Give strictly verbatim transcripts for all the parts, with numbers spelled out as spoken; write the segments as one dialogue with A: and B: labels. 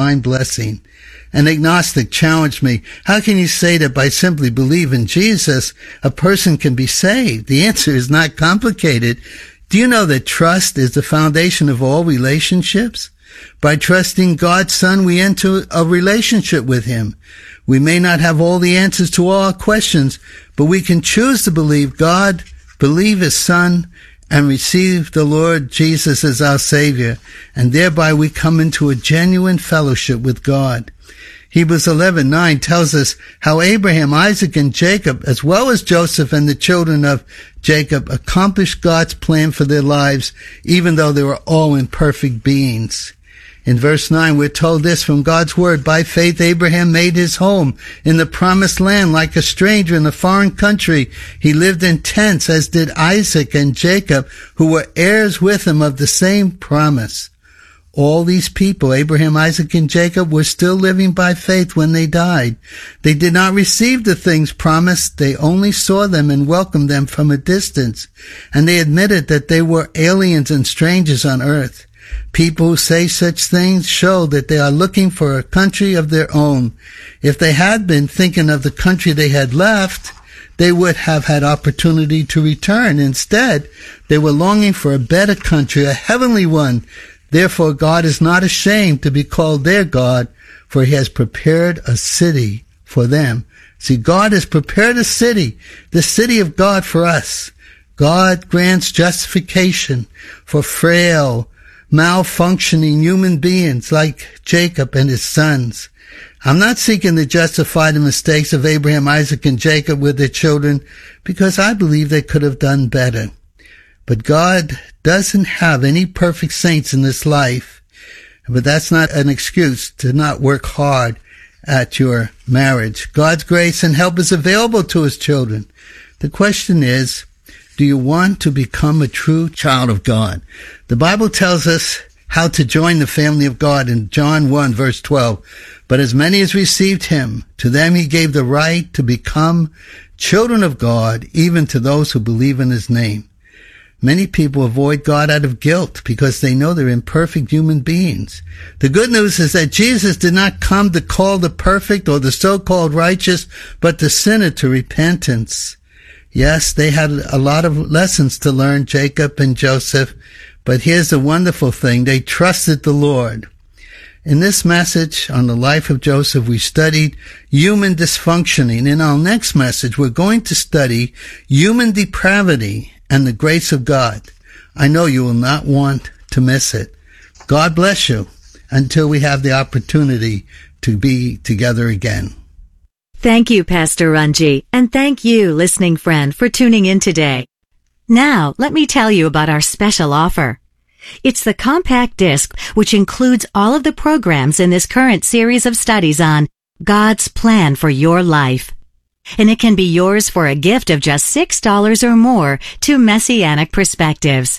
A: divine blessing. An agnostic challenged me, how can you say that by simply believing Jesus, a person can be saved? The answer is not complicated. Do you know that trust is the foundation of all relationships? By trusting God's Son, we enter a relationship with Him. We may not have all the answers to all our questions, but we can choose to believe God, believe His Son, and receive the Lord Jesus as our Savior, and thereby we come into a genuine fellowship with God. Hebrews eleven nine tells us how Abraham, Isaac, and Jacob, as well as Joseph and the children of Jacob, accomplished God's plan for their lives, even though they were all imperfect beings. In verse nine, we're told this from God's word, by faith Abraham made his home in the promised land like a stranger in a foreign country. He lived in tents, as did Isaac and Jacob, who were heirs with him of the same promise. All these people, Abraham, Isaac, and Jacob, were still living by faith when they died. They did not receive the things promised. They only saw them and welcomed them from a distance. And they admitted that they were aliens and strangers on earth. People who say such things show that they are looking for a country of their own. If they had been thinking of the country they had left, they would have had opportunity to return. Instead, they were longing for a better country, a heavenly one. Therefore, God is not ashamed to be called their God, for He has prepared a city for them. See, God has prepared a city, the city of God for us. God grants justification for frail, malfunctioning human beings like Jacob and his sons. I'm not seeking to justify the mistakes of Abraham, Isaac, and Jacob with their children, because I believe they could have done better. But God doesn't have any perfect saints in this life. But that's not an excuse to not work hard at your marriage. God's grace and help is available to His children. The question is, do you want to become a true child of God? The Bible tells us how to join the family of God in John one, verse twelve. But as many as received Him, to them He gave the right to become children of God, even to those who believe in His name. Many people avoid God out of guilt because they know they're imperfect human beings. The good news is that Jesus did not come to call the perfect or the so-called righteous, but the sinner to repentance. Yes, they had a lot of lessons to learn, Jacob and Joseph, but here's the wonderful thing. They trusted the Lord. In this message on the life of Joseph, we studied human dysfunctioning. In our next message, we're going to study human depravity and the grace of God. I know you will not want to miss it. God bless you until we have the opportunity to be together again.
B: Thank you, Pastor Runji, and thank you, listening friend, for tuning in today. Now, let me tell you about our special offer. It's the compact disc, which includes all of the programs in this current series of studies on God's plan for your life. And it can be yours for a gift of just six dollars or more to Messianic Perspectives.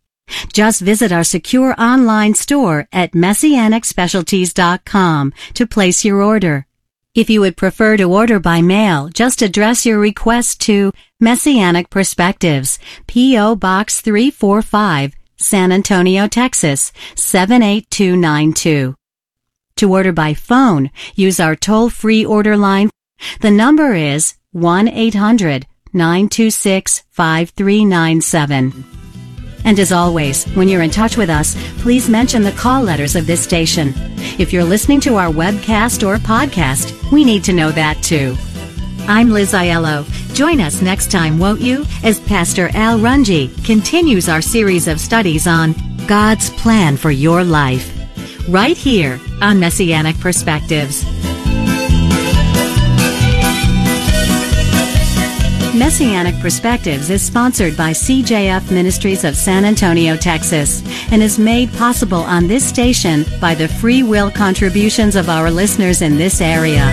B: Just visit our secure online store at messianic specialties dot com to place your order. If you would prefer to order by mail, just address your request to Messianic Perspectives, P O Box three forty-five, San Antonio, Texas, seven eight two nine two. To order by phone, use our toll-free order line. The number is one eight hundred nine two six five three nine seven. And as always, when you're in touch with us, please mention the call letters of this station. If you're listening to our webcast or podcast, we need to know that too. I'm Liz Aiello. Join us next time, won't you, as Pastor Al Runji continues our series of studies on God's plan for your life, right here on Messianic Perspectives. Messianic Perspectives is sponsored by C J F Ministries of San Antonio, Texas, and is made possible on this station by the free will contributions of our listeners in this area.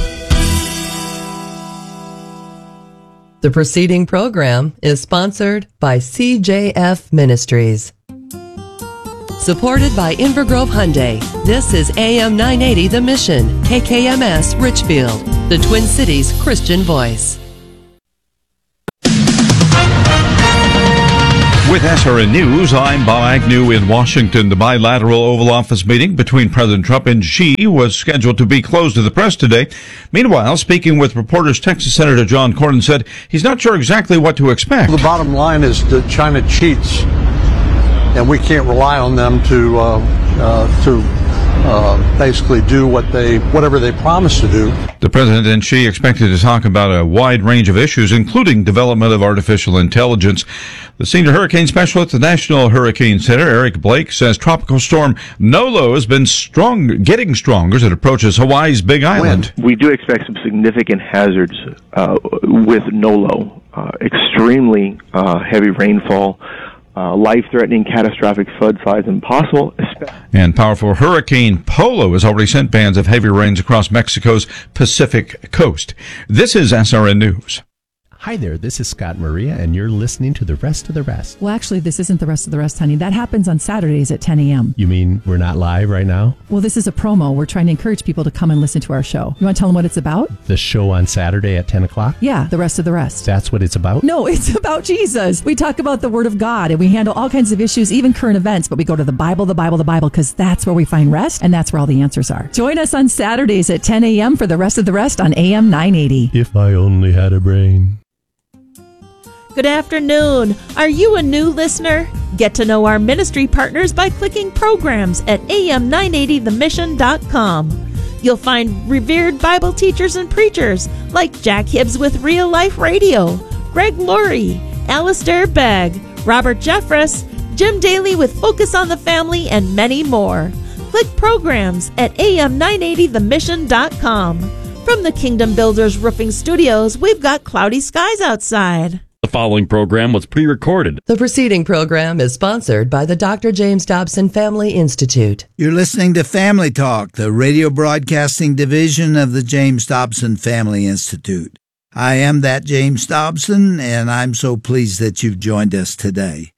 C: The preceding program is sponsored by C J F Ministries. Supported by Inver Grove Hyundai, this is A M nine eighty The Mission, K K M S Richfield, the Twin Cities Christian Voice.
D: With S R N News, I'm Bob Agnew in Washington. The bilateral Oval Office meeting between President Trump and Xi was scheduled to be closed to the press today. Meanwhile, speaking with reporters, Texas Senator John Cornyn said he's not sure exactly what to expect.
E: The bottom line is that China cheats, and we can't rely on them to uh, uh, to uh, basically do what they whatever they promise to do.
D: The president and Xi expected to talk about a wide range of issues, including development of artificial intelligence. The senior hurricane specialist at the National Hurricane Center, Eric Blake, says Tropical Storm Nolo has been strong, getting stronger as it approaches Hawaii's Big Island.
F: We do expect some significant hazards uh, with Nolo. Uh, extremely uh, heavy rainfall, uh, life-threatening catastrophic flood size impossible.
D: And powerful Hurricane Polo has already sent bands of heavy rains across Mexico's Pacific coast. This is S R N News.
G: Hi there, this is Scott Maria, and you're listening to The Rest of the Rest.
H: Well, actually, this isn't The Rest of the Rest, honey. That happens on Saturdays at ten a.m.
G: You mean we're not live right now?
H: Well, this is a promo. We're trying to encourage people to come and listen to our show. You want to tell them what it's about?
G: The show on Saturday at ten o'clock?
H: Yeah, The Rest of the Rest.
G: That's what it's about?
H: No, it's about Jesus. We talk about the Word of God, and we handle all kinds of issues, even current events, but we go to the Bible, the Bible, the Bible, because that's where we find rest, and that's where all the answers are. Join us on Saturdays at ten a.m. for The Rest of the Rest on A M nine eighty.
G: If I only had a brain.
I: Good afternoon. Are you a new listener? Get to know our ministry partners by clicking programs at A M nine eighty the mission dot com. You'll find revered Bible teachers and preachers like Jack Hibbs with Real Life Radio, Greg Laurie, Alistair Begg, Robert Jeffress, Jim Daly with Focus on the Family, and many more. Click programs at A M nine eighty the mission dot com. From the Kingdom Builders Roofing Studios, we've got cloudy skies outside.
J: The following program was pre-recorded.
C: The preceding program is sponsored by the Doctor James Dobson Family Institute.
K: You're listening to Family Talk, the radio broadcasting division of the James Dobson Family Institute. I am that James Dobson, and I'm so pleased that you've joined us today.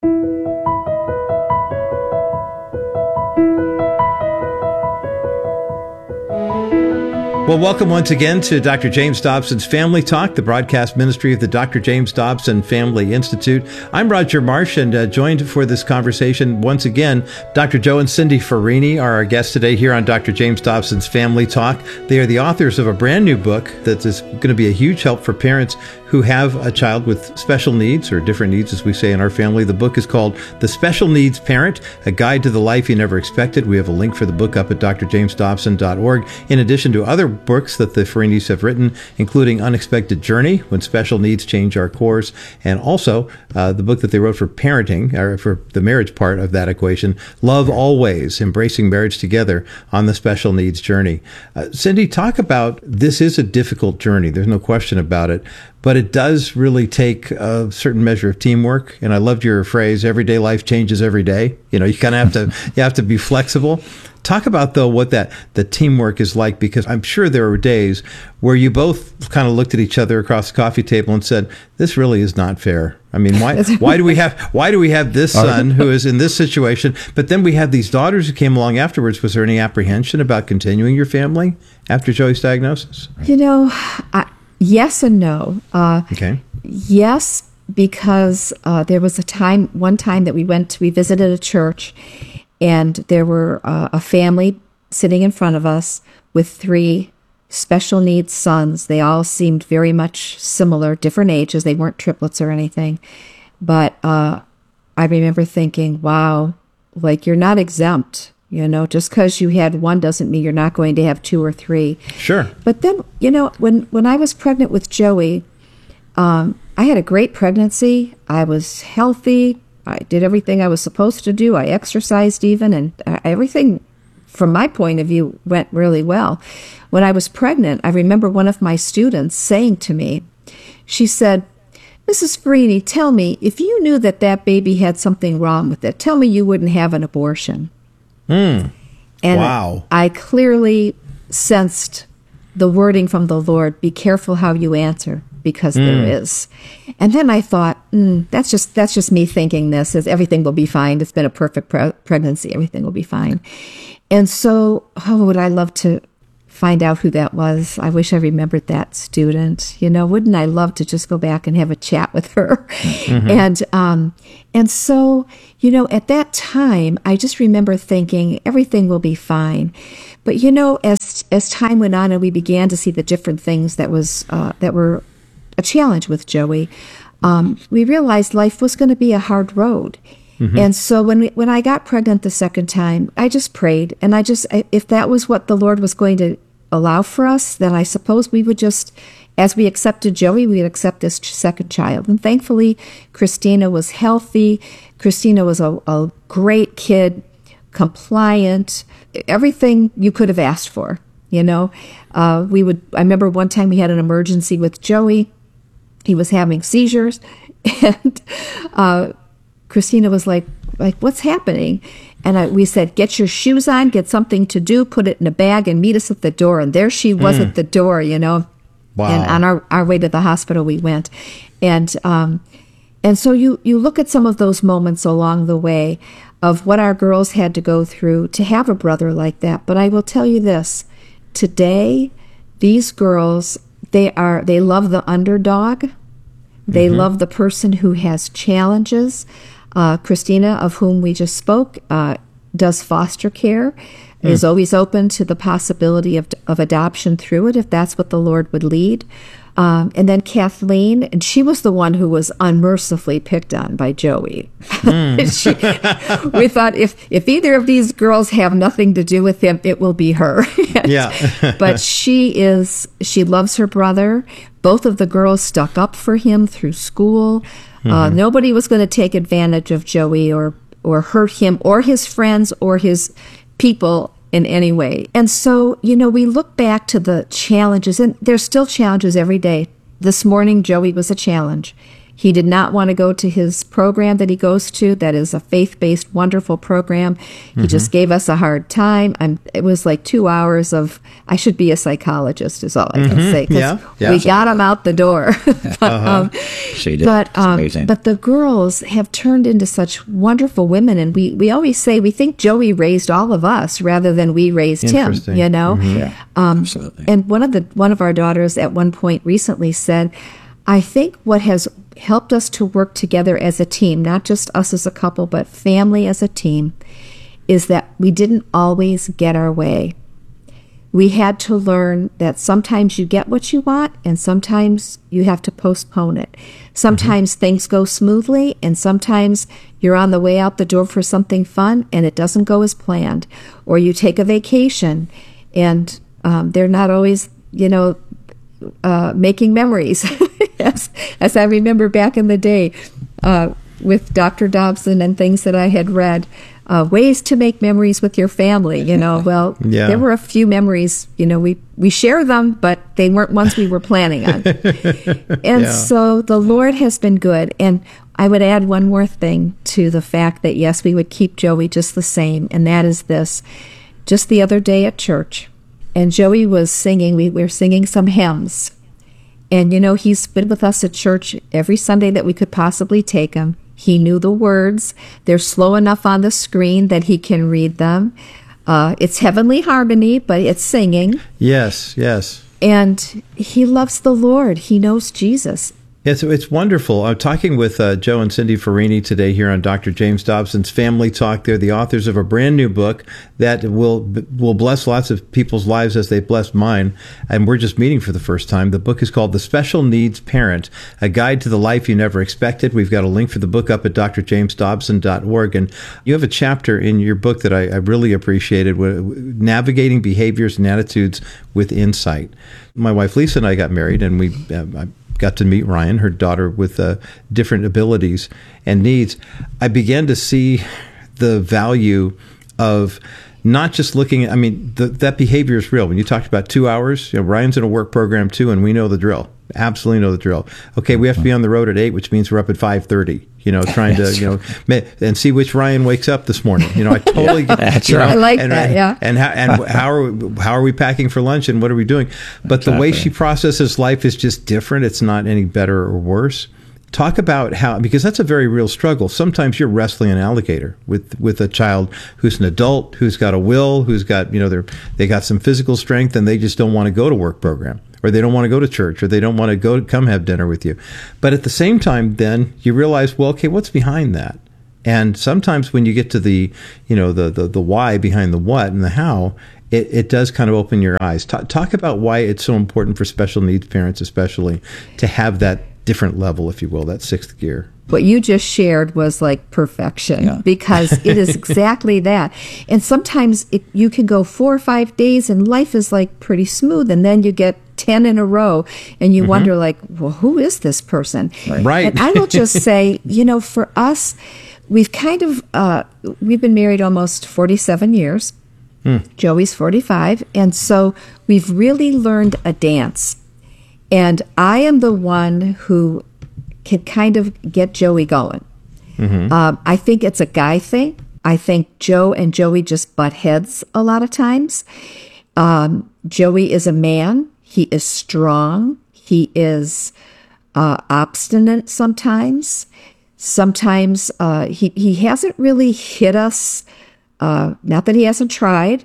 L: Well, welcome once again to Doctor James Dobson's Family Talk, the broadcast ministry of the Doctor James Dobson Family Institute. I'm Roger Marsh, and uh, joined for this conversation once again, Doctor Joe and Cindy Farini are our guests today here on Doctor James Dobson's Family Talk. They are the authors of a brand new book that is going to be a huge help for parents who have a child with special needs, or different needs, as we say in our family. The book is called The Special Needs Parent, A Guide to the Life You Never Expected. We have a link for the book up at d r james dobson dot org, in addition to other books that the Farinis have written, including Unexpected Journey, When Special Needs Change Our Course, and also uh, the book that they wrote for parenting, or for the marriage part of that equation, Love Always, Embracing Marriage Together on the Special Needs Journey. Uh, Cindy, talk about, this is a difficult journey. There's no question about it. But it does really take a certain measure of teamwork. And I loved your phrase, everyday life changes every day. You know, you kind of have to, you have to be flexible. Talk about, though, what that the teamwork is like, because I'm sure there were days where you both kind of looked at each other across the coffee table and said, this really is not fair. I mean, why why do we have why do we have this son who is in this situation, but then we have these daughters who came along afterwards? Was there any apprehension about continuing your family after Joey's diagnosis?
M: You know, I, yes and no. Uh,
L: okay.
M: Yes, because uh, there was a time, one time that we went, to, we visited a church, and there were uh, a family sitting in front of us with three special needs sons. They all seemed very much similar, different ages. They weren't triplets or anything. But uh, I remember thinking, wow, like, you're not exempt. You know, just because you had one doesn't mean you're not going to have two or three.
L: Sure.
M: But then, you know, when, when I was pregnant with Joey, um, I had a great pregnancy. I was healthy. I did everything I was supposed to do. I exercised even, and everything, from my point of view, went really well. When I was pregnant, I remember one of my students saying to me, she said, Missus Farini, tell me, if you knew that that baby had something wrong with it, tell me you wouldn't have an abortion.
L: Mm.
M: And
L: wow.
M: I clearly sensed the wording from the Lord, be careful how you answer, because mm. there is. And then I thought, mm, that's just that's just me thinking this, is everything will be fine. It's been a perfect pre- pregnancy. Everything will be fine. And so, oh, would I love to find out who that was. I wish I remembered that student. You know, wouldn't I love to just go back and have a chat with her? Mm-hmm. And um, and so, you know, at that time, I just remember thinking everything will be fine. But you know, as as time went on and we began to see the different things that was uh, that were a challenge with Joey, um, we realized life was going to be a hard road. Mm-hmm. And so when we, when I got pregnant the second time, I just prayed, and I just I, if that was what the Lord was going to allow for us, then I suppose we would just, as we accepted Joey, we would accept this second child. And thankfully, Christina was healthy. Christina was a, a great kid, compliant, everything you could have asked for. You know, uh, we would. I remember one time we had an emergency with Joey. He was having seizures, and uh, Christina was like, like, what's happening? And I, we said, get your shoes on, get something to do, put it in a bag, and meet us at the door. And there she was mm. at the door, you know.
L: Wow.
M: And on our, our way to the hospital, we went. And um, and so you, you look at some of those moments along the way of what our girls had to go through to have a brother like that. But I will tell you this. Today, these girls, they are they love the underdog. They mm-hmm. love the person who has challenges. Uh, Christina, of whom we just spoke, uh, does foster care, mm. is always open to the possibility of, of adoption through it, if that's what the Lord would lead. Um, and then Kathleen, and she was the one who was unmercifully picked on by Joey. Mm. she, we thought if, if either of these girls have nothing to do with him, it will be her. and,
L: yeah.
M: But she is, she loves her brother. Both of the girls stuck up for him through school. Mm-hmm. Uh, nobody was going to take advantage of Joey or, or hurt him or his friends or his people in any way. And so, you know, we look back to the challenges, and there's still challenges every day. This morning, Joey was a challenge. He did not want to go to his program that he goes to. That is a faith-based, wonderful program. He mm-hmm. just gave us a hard time. I'm, it was like two hours of, I should be a psychologist is all I can mm-hmm. say.
L: Yeah. yeah.
M: We got him out the door. but,
N: uh-huh.
M: um,
N: she did.
M: But, um,
N: amazing.
M: but the girls have turned into such wonderful women. And we, we always say we think Joey raised all of us rather than we raised him, you know?
N: Mm-hmm. Yeah,
M: um,
N: absolutely.
M: And one of the one of our daughters at one point recently said, I think what has helped us to work together as a team, not just us as a couple, but family as a team, is that we didn't always get our way. We had to learn that sometimes you get what you want and sometimes you have to postpone it. Sometimes mm-hmm. things go smoothly and sometimes you're on the way out the door for something fun and it doesn't go as planned. Or you take a vacation and um, they're not always, you know, uh, making memories. as, as I remember back in the day uh, with Doctor Dobson and things that I had read, uh, ways to make memories with your family, you know. Well,
L: yeah.
M: there were a few memories, you know, we, we share them, but they weren't ones we were planning on. and
L: yeah.
M: so the Lord has been good. And I would add one more thing to the fact that, yes, we would keep Joey just the same, and that is this. Just the other day at church, and Joey was singing, we were singing some hymns. And, you know, he's been with us at church every Sunday that we could possibly take him. He knew the words. They're slow enough on the screen that he can read them. Uh, it's Heavenly Harmony, but it's singing.
L: Yes, yes.
M: And he loves the Lord. He knows Jesus.
L: It's, it's wonderful. I'm talking with uh, Joe and Cindy Farini today here on Doctor James Dobson's Family Talk. They're the authors of a brand new book that will will bless lots of people's lives as they blessed mine. And we're just meeting for the first time. The book is called The Special Needs Parent, A Guide to the Life You Never Expected. We've got a link for the book up at d r james dobson dot org. And you have a chapter in your book that I, I really appreciated, Navigating Behaviors and Attitudes with Insight. My wife Lisa and I got married, and we uh, I, got to meet Ryan, her daughter, with uh, different abilities and needs. I began to see the value of not just looking at, I mean, the, that behavior is real. When you talked about two hours, you know, Ryan's in a work program too, and we know the drill. Absolutely know the drill. Okay, we have to be on the road at eight, which means we're up at five thirty, you know, trying to, you know, and see which Ryan wakes up this morning. You know, I totally
N: yeah,
L: get
N: that's
L: you know,
N: right.
M: I like
L: and,
M: that,
L: and,
M: yeah.
L: And how, and how are we, how are we packing for lunch and what are we doing? But exactly. The way she processes life is just different. It's not any better or worse. Talk about how, because that's a very real struggle. Sometimes you're wrestling an alligator with, with a child who's an adult, who's got a will, who's got, you know, they're, they got some physical strength, and they just don't want to go to work program, or they don't want to go to church, or they don't want to go come have dinner with you. But at the same time, then you realize, well, okay, what's behind that? And sometimes when you get to the, you know, the, the, the why behind the what and the how, it, it does kind of open your eyes. Talk, talk about why it's so important for special needs parents, especially, to have that different level, if you will, that sixth gear.
M: What you just shared was like perfection, yeah. because it is exactly that. And sometimes it, you can go four or five days and life is like pretty smooth, and then you get ten in a row and you mm-hmm. wonder like, well, who is this person?
L: Right. right.
M: And I will just say, you know, for us, we've kind of, uh, we've been married almost forty-seven years. Hmm. Joey's forty-five. And so we've really learned a dance. And I am the one who can kind of get Joey going. Mm-hmm. Um, I think it's a guy thing. I think Joe and Joey just butt heads a lot of times. Um, Joey is a man. He is strong. He is uh, obstinate sometimes. Sometimes uh, he, he hasn't really hit us. Uh, not that he hasn't tried.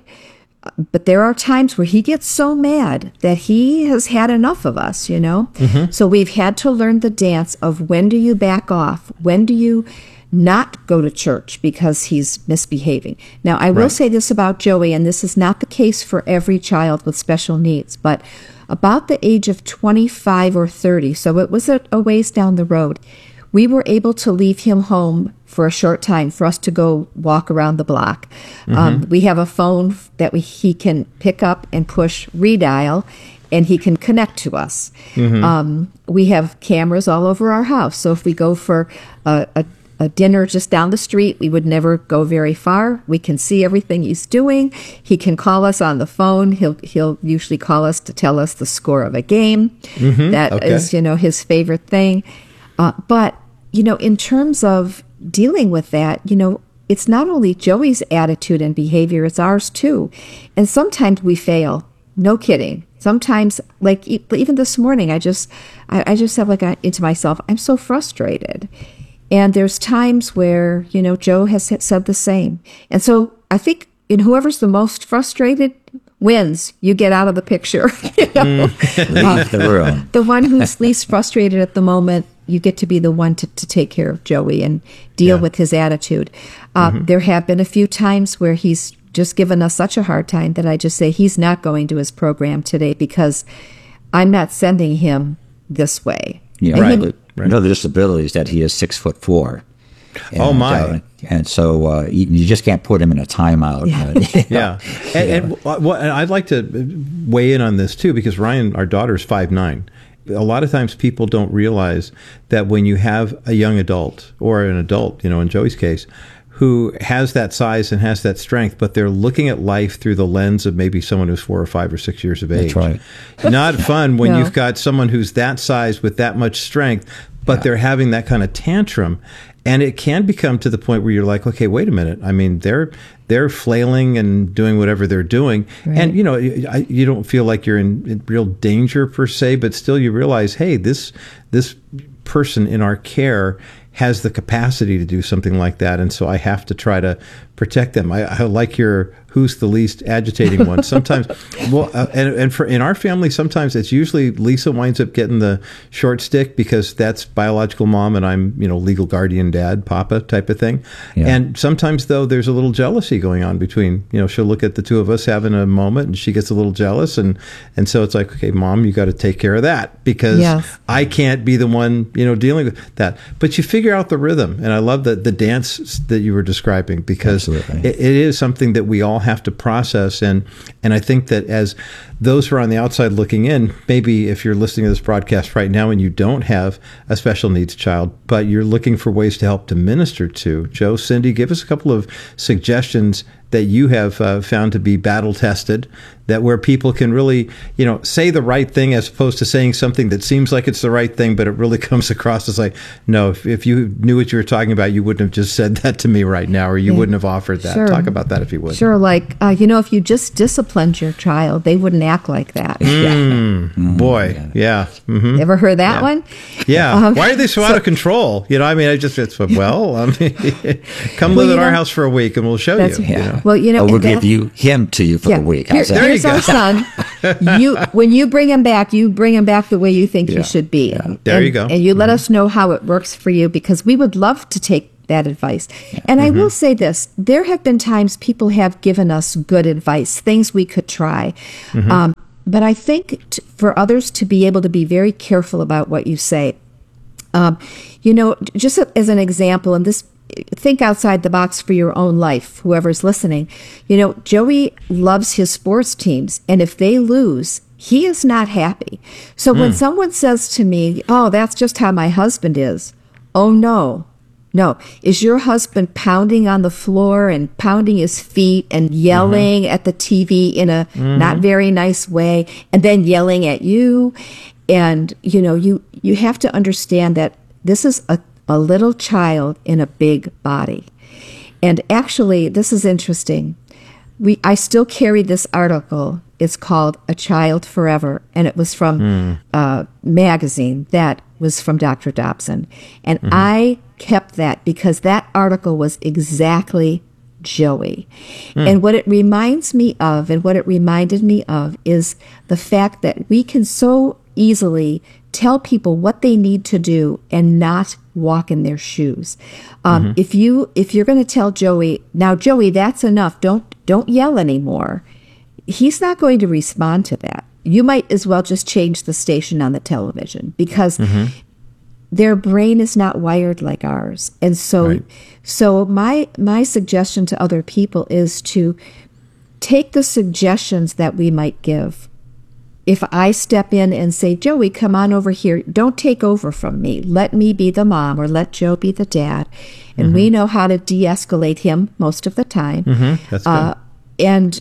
M: But there are times where he gets so mad that he has had enough of us, you know? Mm-hmm. So we've had to learn the dance of when do you back off? When do you not go to church because he's misbehaving? Now, I will right. say this about Joey, and this is not the case for every child with special needs, but about the age of twenty-five or thirty, so it was a, a ways down the road, we were able to leave him home for a short time for us to go walk around the block. Mm-hmm. Um, we have a phone that we, he can pick up and push redial, and he can connect to us. Mm-hmm. Um, we have cameras all over our house. So if we go for a, a, a dinner just down the street, we would never go very far. We can see everything he's doing. He can call us on the phone. He'll he'll usually call us to tell us the score of a game. Mm-hmm. That okay. is, you know, his favorite thing. Uh, but you know, in terms of dealing with that, you know, it's not only Joey's attitude and behavior, it's ours too. And sometimes we fail. No kidding. Sometimes, like even this morning, I just, I, I just have like a, into myself, I'm so frustrated. And there's times where, you know, Joe has said the same. And so I think in whoever's the most frustrated wins, you get out of the picture. You know?
N: mm. Leave the room.
M: The one who's least frustrated at the moment, you get to be the one to, to take care of Joey and deal yeah. with his attitude. Uh, mm-hmm. There have been a few times where he's just given us such a hard time that I just say he's not going to his program today because I'm not sending him this way.
N: Yeah, right. He, right. You know the disability is that he is six foot four. And,
L: oh my!
N: Uh, and so uh, you, you just can't put him in a timeout.
L: Yeah, uh, yeah. And, and, what, and I'd like to weigh in on this too because Ryan, our daughter, is five nine. A lot of times people don't realize that when you have a young adult or an adult, you know, in Joey's case, who has that size and has that strength, but they're looking at life through the lens of maybe someone who's four or five or six years of age.
N: That's
L: right. Not fun when
M: no.
L: you've got someone who's that size with that much strength, but yeah. they're having that kind of tantrum. And it can become to the point where you're like, okay, wait a minute. I mean, they're they're flailing and doing whatever they're doing. Right. And, you know, you, you don't feel like you're in, in real danger per se, but still you realize, hey, this this person in our care has the capacity to do something like that. And so I have to try to protect them. I, I like your who's the least agitating one. Sometimes, well, uh, and, and for in our family, sometimes it's usually Lisa winds up getting the short stick because that's biological mom and I'm, you know, legal guardian dad, papa type of thing. Yeah. And sometimes, though, there's a little jealousy going on between, you know, she'll look at the two of us having a moment and she gets a little jealous. And, and so it's like, okay, mom, you got to take care of that because yes. I can't be the one, you know, dealing with that. But you figure out the rhythm. And I love the, the dance that you were describing because it, it is something that we all have to process. And, and I think that as those who are on the outside looking in, maybe if you're listening to this broadcast right now and you don't have a special needs child, but you're looking for ways to help to minister to, Joe, Cindy, give us a couple of suggestions that you have uh, found to be battle tested that where people can really, you know, say the right thing as opposed to saying something that seems like it's the right thing, but it really comes across as like, no, if, if you knew what you were talking about, you wouldn't have just said that to me right now, or you
M: Yeah.
L: wouldn't have offered that.
M: Sure.
L: Talk about that if you would.
M: Sure, like, uh, you know, if you just disciplined your child, they wouldn't act like that.
L: Mm, boy, yeah. Mm-hmm.
M: Ever heard that
L: Yeah.
M: one?
L: Yeah.
M: Um,
L: Why are they so,
M: so-
L: out of control? You know, I mean, I just, it's, well, I mean, come
M: Well,
L: live
M: you
L: at our
M: know,
L: house for a week and we'll show
M: that's-
L: you. you know?
M: Well, you know,
N: Oh, we'll
M: that-
N: give you him to you for
M: yeah,
N: the week.
M: Here-
N: How's that?
M: here's our son. You, when you bring him back, you bring him back the way you think
N: Yeah.
M: he should be.
L: There
M: and,
L: you go.
M: And you let
L: Mhm.
M: us know how it works for you, because we would love to take that advice. And I will say this, there have been times people have given us good advice, things we could try.
O: Mhm.
M: Um, but I think t- for others to be able to be very careful about what you say. Um, you know, just as an example, and this, think outside the box for your own life, whoever's listening. You know, Joey loves his sports teams, and if they lose, he is not happy. So when
O: Mm.
M: someone says to me, oh, that's just how my husband is. Oh, no. No. Is your husband pounding on the floor and pounding his feet and yelling at the T V in a
O: Mhm.
M: not very nice way, and then yelling at you? And, you know, you, you have to understand that this is a, a little child in a big body. And actually, this is interesting. We I still carry this article. It's called A Child Forever, and it was from
O: Mm.
M: a magazine that was from Doctor Dobson. And
O: Mhm.
M: I kept that because that article was exactly Joey.
O: Mm.
M: And what it reminds me of, and what it reminded me of, is the fact that we can so easily tell people what they need to do and not walk in their shoes. Um,
O: Mhm.
M: If you if you're going to tell Joey, now Joey, that's enough. Don't don't yell anymore. He's not going to respond to that. You might as well just change the station on the television, because
O: Mhm.
M: their brain is not wired like ours. And so
O: Right.
M: so my my suggestion to other people is to take the suggestions that we might give. If I step in and say, Joey, come on over here, don't take over from me. Let me be the mom, or let Joe be the dad. And we know how to de-escalate him most of the time.
L: Mhm. That's good.
M: Uh, and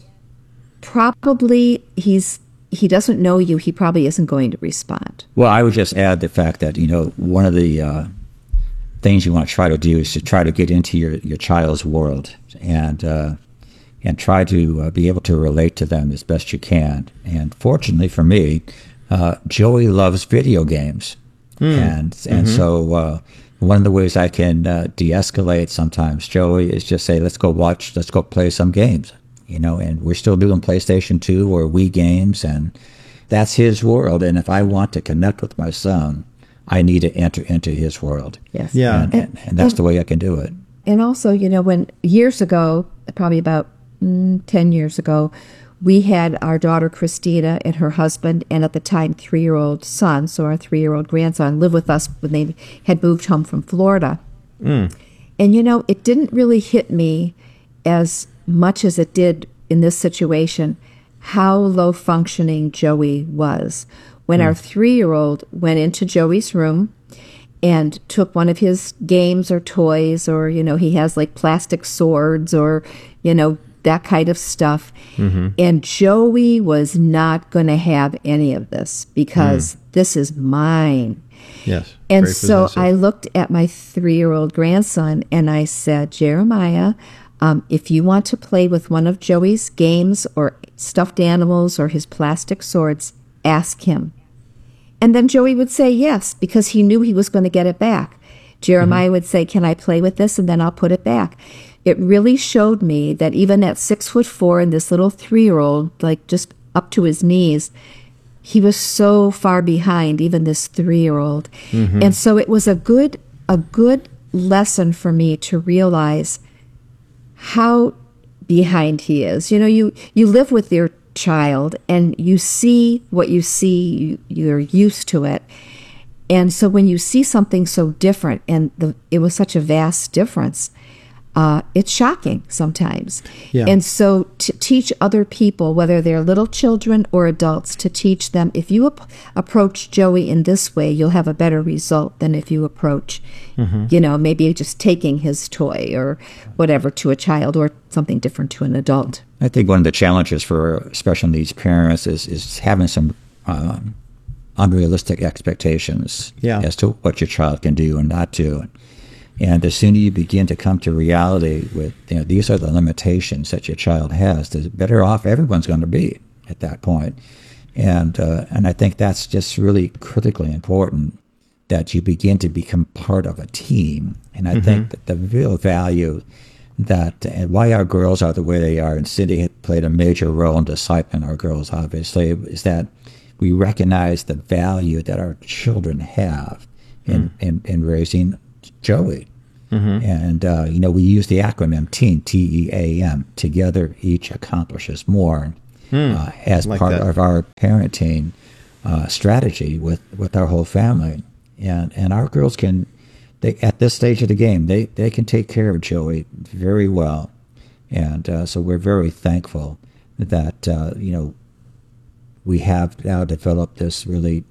M: probably he's he doesn't know you. He probably isn't going to respond.
N: Well, I would just add the fact that, you know, one of the uh, things you want to try to do is to try to get into your, your child's world and uh, and try to uh, be able to relate to them as best you can. And fortunately for me, uh, Joey loves video games.
O: Mm.
N: And and
O: Mhm.
N: so uh, one of the ways I can uh, de-escalate sometimes, Joey, is just say, let's go watch, let's go play some games. You know, and we're still doing PlayStation two or Wii games, and that's his world. And if I want to connect with my son, I need to enter into his world.
M: Yes.
L: Yeah.
N: And, and, and that's the way I can do it.
M: And also, you know, when years ago, probably about mm, ten years ago, we had our daughter Christina and her husband, and at the time three-year-old son, so our three-year-old grandson, live with us when they had moved home from Florida.
L: Mm.
M: And, you know, it didn't really hit me as much as it did in this situation how low functioning Joey was. When
O: Mm.
M: our three-year-old went into Joey's room and took one of his games or toys, or, you know, he has like plastic swords or, you know, that kind of stuff.
O: Mhm.
M: And Joey was not going to have any of this, because
L: Mm.
M: this is mine.
L: Yes.
M: And
L: very
M: so
L: possessive.
M: I looked at my three-year-old grandson and I said, Jeremiah, um, if you want to play with one of Joey's games or stuffed animals or his plastic swords, ask him. And then Joey would say yes, because he knew he was going to get it back. Jeremiah would say, can I play with this? And then I'll put it back. It really showed me that even at six foot four and this little three-year-old, like just up to his knees, he was so far behind even this three-year-old.
O: Mhm.
M: And so it was a good a good lesson for me to realize how behind he is. You know, you you live with your child and you see what you see, you, you're used to it. And so when you see something so different, and the, it was such a vast difference, uh, it's shocking sometimes.
L: Yeah.
M: And so to teach other people, whether they're little children or adults, to teach them, if you ap- approach Joey in this way, you'll have a better result than if you approach, mm-hmm. you know, maybe just taking his toy or whatever to a child, or something different to an adult.
N: I think one of the challenges for special needs parents is, is having some um, unrealistic expectations
L: yeah.
N: as to what your child can do and not do. And the sooner you begin to come to reality with, you know, these are the limitations that your child has, the better off everyone's going to be at that point. And uh, and I think that's just really critically important, that you begin to become part of a team. And I mm-hmm. think that the real value that, and why our girls are the way they are, and Cindy had played a major role in discipling our girls, obviously, is that we recognize the value that our children have in, mm. in, in raising Joey. Mm-hmm. And, uh, you know, we use the acronym TEAM, T E A M, Together Each Accomplishes More, mm. uh, as like part that. of our parenting uh, strategy with, with our whole family. And and our girls can, they at this stage of the game, they, they can take care of Joey very well. And uh, so we're very thankful that, uh, you know, we have now developed this really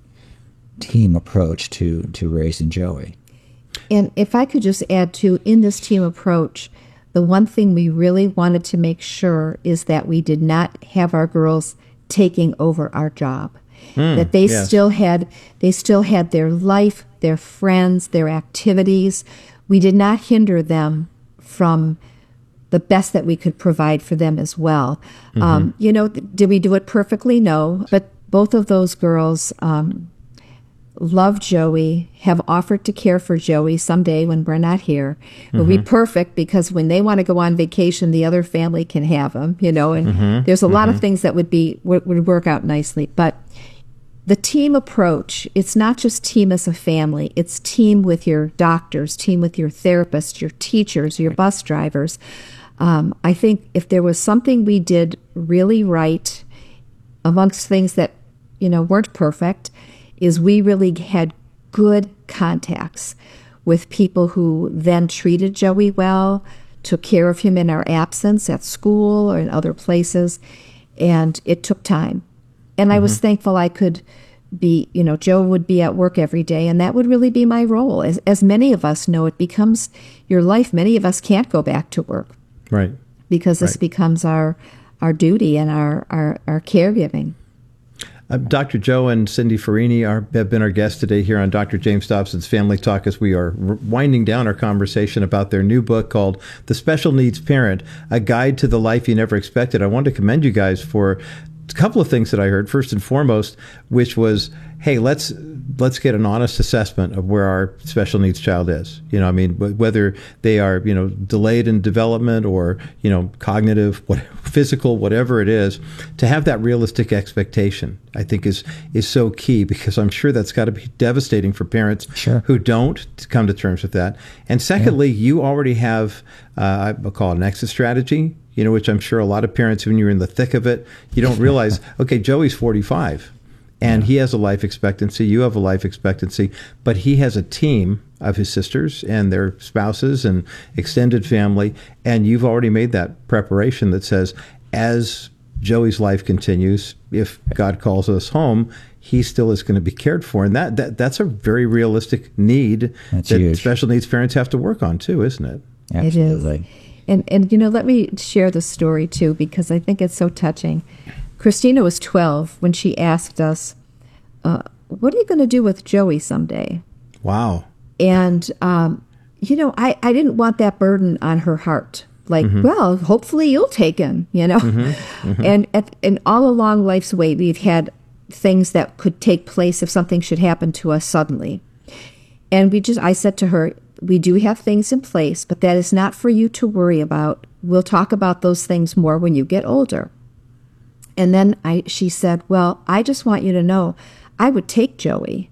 N: team approach to, to raising Joey.
M: And if I could just add to, in this team approach, the one thing we really wanted to make sure is that we did not have our girls taking over our job. Mm, that they yes. still had they still had their life, their friends, their activities. We did not hinder them from the best that we could provide for them as well. Mm-hmm. Um, you know, did we do it perfectly? No. But both of those girls um, love Joey, have offered to care for Joey someday when we're not here. Mm-hmm. It'll be perfect, because when they want to go on vacation, the other family can have them, you know, and mm-hmm. there's a lot mm-hmm. of things that would be would, would work out nicely. But the team approach, it's not just team as a family, it's team with your doctors, team with your therapists, your teachers, your bus drivers. Um, I think if there was something we did really right, amongst things that, you know, weren't perfect, is we really had good contacts with people who then treated Joey well, took care of him in our absence at school or in other places, and it took time. And mm-hmm. I was thankful I could be, you know, Joe would be at work every day, and that would really be my role. As, as many of us know, it becomes your life. Many of us can't go back to work.
L: Right.
M: Because this
L: right.
M: becomes our our duty and our, our, our caregiving.
L: Uh, Doctor Joe and Cindy Farini are, have been our guests today here on Doctor James Dobson's Family Talk, as we are r- winding down our conversation about their new book called The Special Needs Parent, A Guide to the Life You Never Expected. I wanted to commend you guys for a couple of things that I heard. First and foremost, which was, hey, let's let's get an honest assessment of where our special needs child is. You know, I mean, whether they are, you know, delayed in development or, you know, cognitive, what, physical, whatever it is, to have that realistic expectation, I think is is so key, because I'm sure that's got to be devastating for parents
N: sure.
L: who don't come to terms with that. And secondly, yeah. you already have, uh, I call it an exit strategy, you know, which I'm sure a lot of parents, when you're in the thick of it, you don't realize, okay, Joey's forty-five. And he has a life expectancy, you have a life expectancy, but he has a team of his sisters and their spouses and extended family, and you've already made that preparation that says, as Joey's life continues, if God calls us home, he still is going to be cared for. And that, that that's a very realistic need
N: that's
L: that
N: huge.
L: Special needs parents have to work on too, isn't it?
N: Absolutely.
M: It is. And, and, you know, let me share the story too, because I think it's so touching. Christina was twelve when she asked us, uh, what are you going to do with Joey someday?
L: Wow.
M: And, um, you know, I, I didn't want that burden on her heart. Like, mm-hmm. well, hopefully you'll take him, you know? Mm-hmm. Mm-hmm. And, at, and all along life's way, we've had things that could take place if something should happen to us suddenly. And we just, I said to her, we do have things in place, but that is not for you to worry about. We'll talk about those things more when you get older. And then I, she said, well, I just want you to know I would take Joey.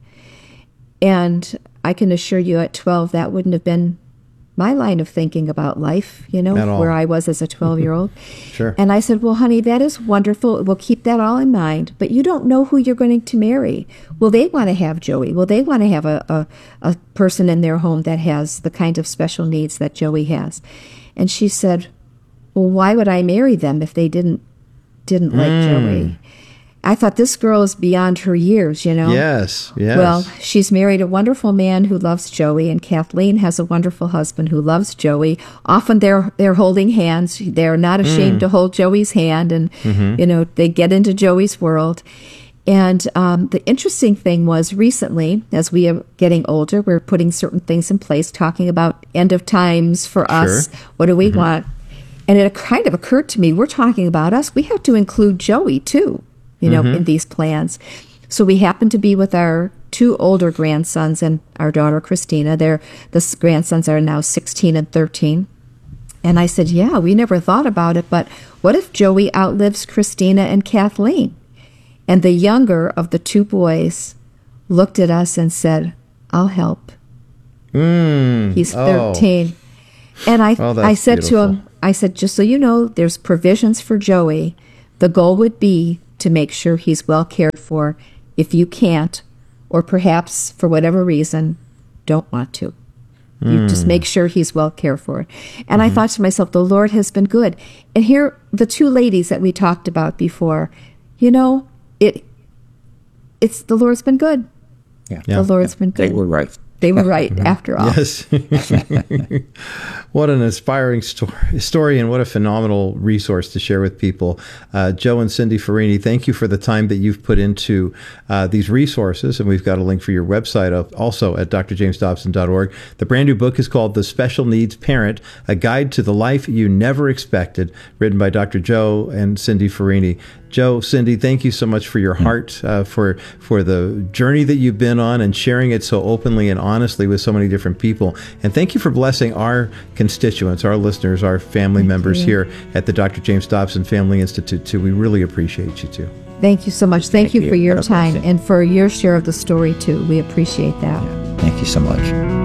M: And I can assure you at twelve, that wouldn't have been my line of thinking about life, you know, where I was as a twelve-year-old.
L: Sure.
M: And I said, well, honey, that is wonderful. We'll keep that all in mind. But you don't know who you're going to marry. Will they want to have Joey? Will they want to have a, a, a person in their home that has the kind of special needs that Joey has? And she said, well, why would I marry them if they didn't didn't like
L: Mm.
M: Joey? I thought, this girl is beyond her years, you know?
L: Yes, yes.
M: Well, she's married a wonderful man who loves Joey, and Kathleen has a wonderful husband who loves Joey. Often they're they're holding hands. They're not ashamed
O: Mm.
M: to hold Joey's hand, and,
O: Mhm.
M: you know, they get into Joey's world. And um, the interesting thing was recently, as we are getting older, we're putting certain things in place, talking about end of times for us.
O: Sure.
M: What do we
O: Mhm.
M: want? And it kind of occurred to me, we're talking about us. We have to include Joey, too, you know,
O: Mhm.
M: in these plans. So we happened to be with our two older grandsons and our daughter, Christina. They're, the s- grandsons are now sixteen and thirteen. And I said, yeah, we never thought about it, but what if Joey outlives Christina and Kathleen? And the younger of the two boys looked at us and said, I'll help.
L: Mm.
M: He's
L: Oh.
M: thirteen. And I,
L: Oh, that's
M: I said
L: beautiful.
M: to him, I said, just so you know, there's provisions for Joey. The goal would be to make sure he's well cared for. If you can't, or perhaps for whatever reason, don't want to. You just
O: Mm.
M: make sure he's well cared for. And
L: Mm-hmm.
M: I thought to myself, the Lord has been good. And here, the two ladies that we talked about before, you know, it, it's the Lord's been good.
N: Yeah.
M: The Lord's been good.
N: They were right.
M: They were right, after all.
L: Yes. What an inspiring story, story and what a phenomenal resource to share with people. Uh, Joe and Cindy Farini, thank you for the time that you've put into uh, these resources. And we've got a link for your website up also at d r james dobson dot org. The brand new book is called The Special Needs Parent, A Guide to the Life You Never Expected, written by Doctor Joe and Cindy Farini. Joe, Cindy, thank you so much for your heart, uh, for for the journey that you've been on and sharing it so openly and honestly with so many different people. And thank you for blessing our constituents, our listeners, our family members
M: you.
L: here at the Doctor James Dobson Family Institute, too. We really appreciate you, too.
M: Thank you so much. Thank,
N: Thank
M: you,
N: you.
M: for your
N: God
M: time
N: bless you.
M: and for your share of the story, too. We appreciate that.
N: Thank you so much.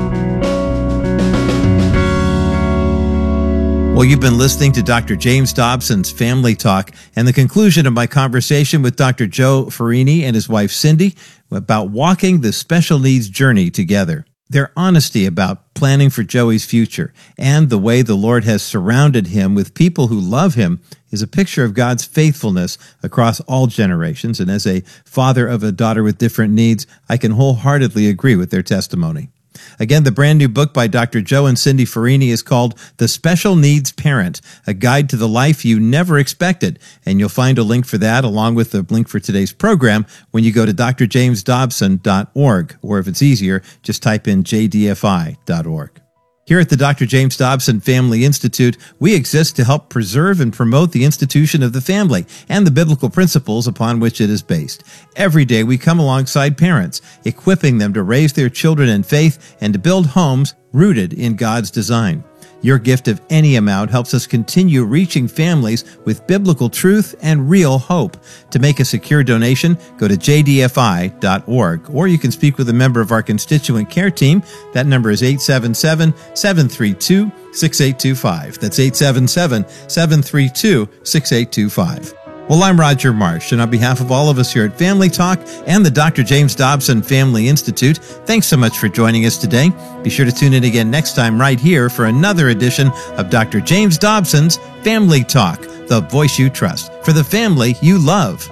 L: Well, you've been listening to Doctor James Dobson's Family Talk and the conclusion of my conversation with Doctor Joe Farini and his wife Cindy about walking the special needs journey together. Their honesty about planning for Joey's future and the way the Lord has surrounded him with people who love him is a picture of God's faithfulness across all generations. And as a father of a daughter with different needs, I can wholeheartedly agree with their testimony. Again, the brand new book by Doctor Joe and Cindy Farini is called The Special Needs Parent, A Guide to the Life You Never Expected. And you'll find a link for that along with the link for today's program when you go to d r james dobson dot org. Or if it's easier, just type in j d f i dot org. Here at the Doctor James Dobson Family Institute, we exist to help preserve and promote the institution of the family and the biblical principles upon which it is based. Every day we come alongside parents, equipping them to raise their children in faith and to build homes rooted in God's design. Your gift of any amount helps us continue reaching families with biblical truth and real hope. To make a secure donation, go to j d f i dot org, or you can speak with a member of our constituent care team. That number is eight seven seven, seven three two, six eight two five. That's eight seven seven, seven three two, six eight two five. Well, I'm Roger Marsh, and on behalf of all of us here at Family Talk and the Doctor James Dobson Family Institute, thanks so much for joining us today. Be sure to tune in again next time right here for another edition of Doctor James Dobson's Family Talk, the voice you trust, for the family you love.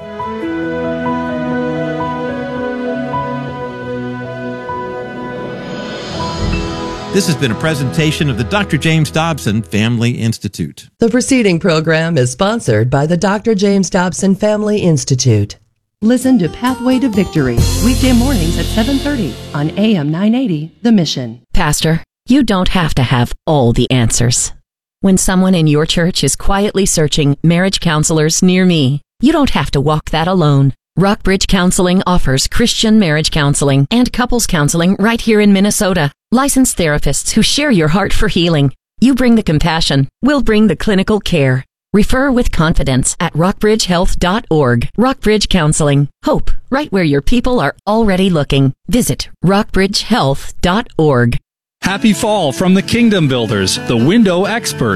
L: This has been a presentation of the Doctor James Dobson Family Institute.
C: The preceding program is sponsored by the Doctor James Dobson Family Institute.
O: Listen to Pathway to Victory, weekday mornings at seven thirty on A M nine eighty, The Mission.
P: Pastor, you don't have to have all the answers. When someone in your church is quietly searching marriage counselors near me, you don't have to walk that alone. Rockbridge Counseling offers Christian marriage counseling and couples counseling right here in Minnesota. Licensed therapists who share your heart for healing. You bring the compassion, we'll bring the clinical care. Refer with confidence at rockbridge health dot org. Rockbridge Counseling. Hope, right where your people are already looking. Visit rockbridge health dot org.
Q: Happy fall from the Kingdom Builders, the window experts.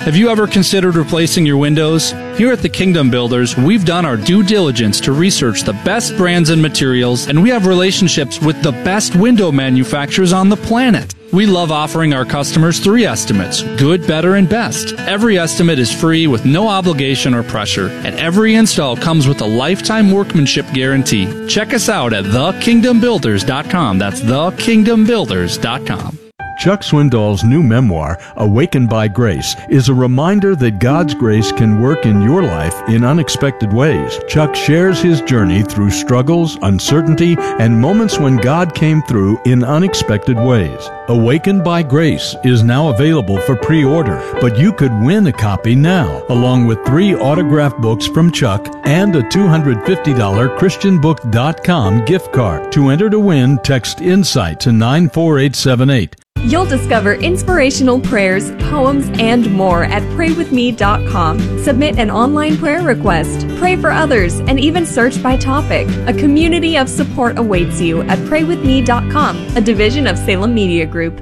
Q: Have you ever considered replacing your windows? Here at the Kingdom Builders, we've done our due diligence to research the best brands and materials, and we have relationships with the best window manufacturers on the planet. We love offering our customers three estimates: good, better, and best. Every estimate is free with no obligation or pressure, and every install comes with a lifetime workmanship guarantee. Check us out at the kingdom builders dot com. That's the kingdom builders dot com.
R: Chuck Swindoll's new memoir, Awakened by Grace, is a reminder that God's grace can work in your life in unexpected ways. Chuck shares his journey through struggles, uncertainty, and moments when God came through in unexpected ways. Awakened by Grace is now available for pre-order, but you could win a copy now, along with three autographed books from Chuck and a two hundred fifty dollars christian book dot com gift card. To enter to win, text INSIGHT to nine four eight seven eight.
S: You'll discover inspirational prayers, poems, and more at pray with me dot com. Submit an online prayer request, pray for others, and even search by topic. A community of support awaits you at pray with me dot com, a division of Salem Media Group.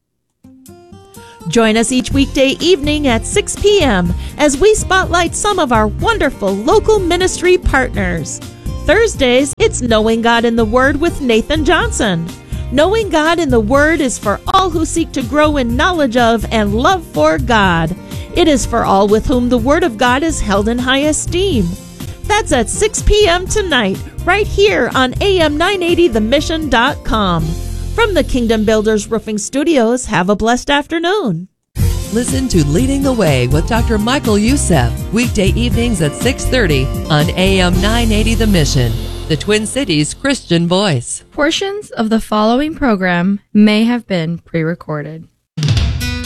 I: Join us each weekday evening at six p.m. as we spotlight some of our wonderful local ministry partners. Thursdays, it's Knowing God in the Word with Nathan Johnson. Knowing God in the Word is for all who seek to grow in knowledge of and love for God. It is for all with whom the Word of God is held in high esteem. That's at six p.m. tonight, right here on A M nine eighty the mission dot com. From the Kingdom Builders Roofing Studios, have a blessed afternoon.
C: Listen to Leading the Way with Doctor Michael Youssef, weekday evenings at six thirty on A M nine eighty The Mission, the Twin Cities Christian voice.
T: Portions of the following program may have been pre-recorded.